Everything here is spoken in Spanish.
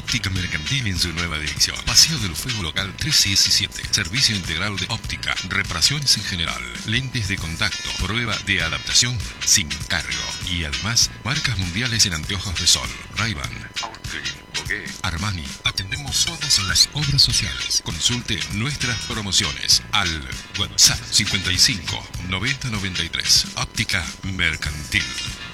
Óptica Mercantil en su nueva dirección. Paseo del Fuego Local 317. Servicio integral de óptica, reparaciones en general, lentes de contacto, prueba de adaptación sin cargo. Y además, marcas mundiales en anteojos de sol. Ray-Ban, Outfit, Armani. Atendemos todas las obras sociales. Consulte nuestras promociones al WhatsApp 55 90 93. Óptica Mercantil.